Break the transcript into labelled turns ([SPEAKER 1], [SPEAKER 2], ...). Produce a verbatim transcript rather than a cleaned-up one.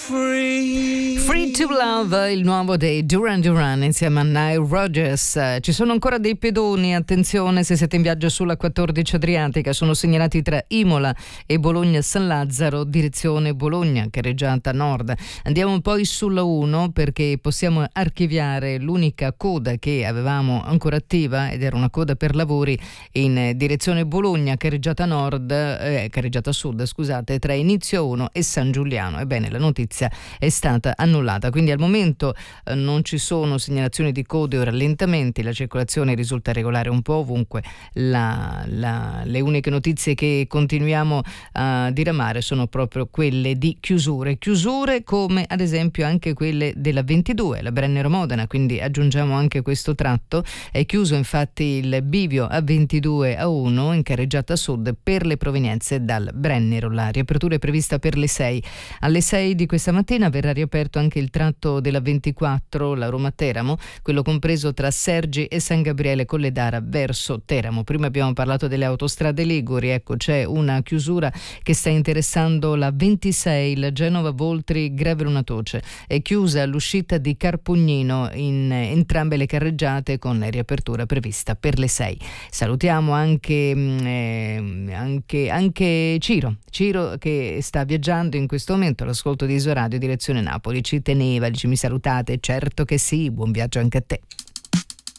[SPEAKER 1] free.
[SPEAKER 2] Free to Love, il nuovo dei Duran Duran insieme a Nile Rodgers. Ci sono ancora dei pedoni, attenzione se siete in viaggio sulla quattordici Adriatica, sono segnalati tra Imola e Bologna San Lazzaro, direzione Bologna, carreggiata nord. Andiamo poi sulla uno perché possiamo archiviare l'unica coda che avevamo ancora attiva ed era una coda per lavori in direzione Bologna, carreggiata nord, eh, carreggiata sud, scusate, tra Inizio uno e San Giuliano. Ebbene, la notizia è stata annullata, quindi al momento eh, non ci sono segnalazioni di code o rallentamenti, la circolazione risulta regolare un po' ovunque. La, la, le uniche notizie che continuiamo a diramare sono proprio quelle di chiusure, chiusure come ad esempio anche quelle della ventidue, la Brennero-Modena, quindi aggiungiamo anche questo tratto. È chiuso infatti il bivio A ventidue A uno in carreggiata sud per le provenienze dal Brennero. La riapertura è prevista per le sei. Alle sei di questa mattina verrà riaperto anche il tratto della ventiquattro, la Roma-Teramo, quello compreso tra Sergi e San Gabriele Colledara verso Teramo. Prima abbiamo parlato delle autostrade liguri, ecco c'è una chiusura che sta interessando la ventisei, la Genova-Voltri Greveronatoce. È chiusa l'uscita di Carpugnino in entrambe le carreggiate con riapertura prevista per le sei. Salutiamo anche, eh, anche, anche Ciro, Ciro che sta viaggiando in questo momento all'ascolto di Isoradio direzione Napoli. Ci teneva, dice mi salutate? Certo che sì, buon viaggio anche a te.